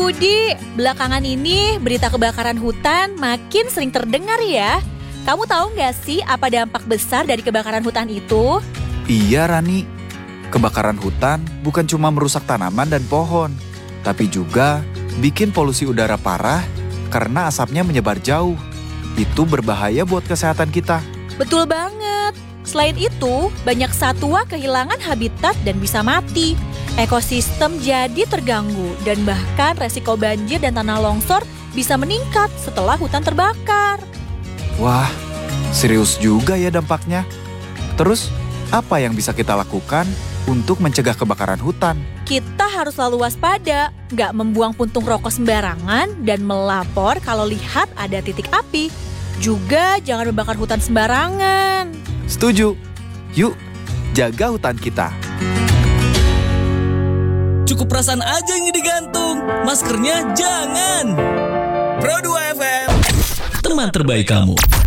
Budi, belakangan ini berita kebakaran hutan makin sering terdengar ya. Kamu tahu nggak sih apa dampak besar dari kebakaran hutan itu? Iya Rani, kebakaran hutan bukan cuma merusak tanaman dan pohon, tapi juga bikin polusi udara parah karena asapnya menyebar jauh. Itu berbahaya buat kesehatan kita. Betul banget. Selain itu, banyak satwa kehilangan habitat dan bisa mati. Ekosistem jadi terganggu dan bahkan resiko banjir dan tanah longsor bisa meningkat setelah hutan terbakar. Wah, serius juga ya dampaknya. Terus, apa yang bisa kita lakukan untuk mencegah kebakaran hutan? Kita harus selalu waspada, nggak membuang puntung rokok sembarangan dan melapor kalau lihat ada titik api. Juga jangan membakar hutan sembarangan. Setuju. Yuk, jaga hutan kita. Cukup perasaan aja yang digantung, maskernya jangan. Pro 2 FM, teman terbaik kamu.